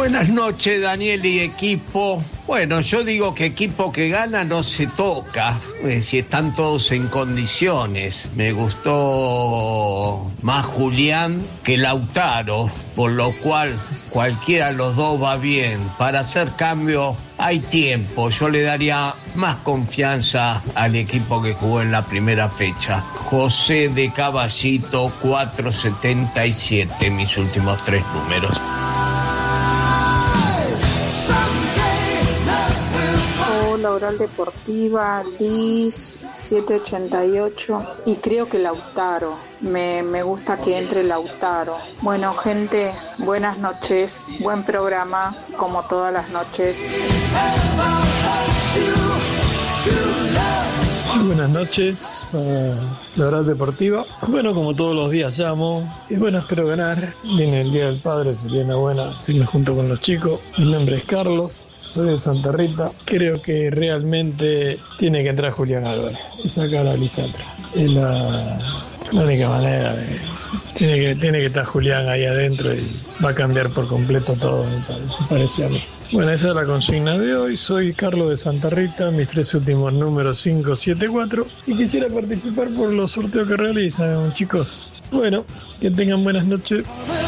Buenas noches, Daniel y equipo. Bueno, yo digo que equipo que gana no se toca, si están todos en condiciones. Me gustó más Julián que Lautaro, por lo cual cualquiera de los dos va bien. Para hacer cambios hay tiempo. Yo le daría más confianza al equipo que jugó en la primera fecha. José de Caballito, 477, mis últimos 3 números. Oral Deportiva, Liz 788 y creo que Lautaro, me gusta que entre Lautaro. Bueno, gente, buenas noches, buen programa como todas las noches. Buenas noches, la Oral Deportiva. Bueno, como todos los días llamo y bueno, espero ganar. Viene el Día del Padre, sería una buena, así me junto con los chicos. Mi nombre es Carlos. Soy de Santa Rita. Creo que realmente tiene que entrar Julián Álvarez y sacar a Lisandro. Es la única manera de... Tiene que estar Julián ahí adentro y va a cambiar por completo todo, me parece a mí. Bueno, esa es la consigna de hoy. Soy Carlos de Santa Rita, mis 3 últimos números 574 y quisiera participar por los sorteos que realizan, chicos. Bueno, que tengan buenas noches.